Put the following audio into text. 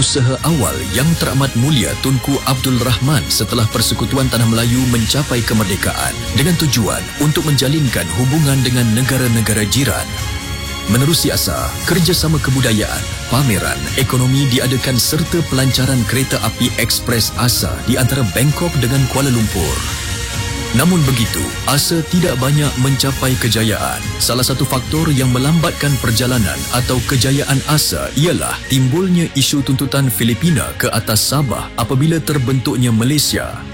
usaha awal yang teramat mulia Tunku Abdul Rahman setelah Persekutuan Tanah Melayu mencapai kemerdekaan dengan tujuan untuk menjalinkan hubungan dengan negara-negara jiran. Menerusi asa, kerjasama kebudayaan, pameran, ekonomi diadakan serta pelancaran kereta api ekspres ASA di antara Bangkok dengan Kuala Lumpur. Namun begitu, ASA tidak banyak mencapai kejayaan. Salah satu faktor yang melambatkan perjalanan atau kejayaan ASA ialah timbulnya isu tuntutan Filipina ke atas Sabah apabila terbentuknya Malaysia.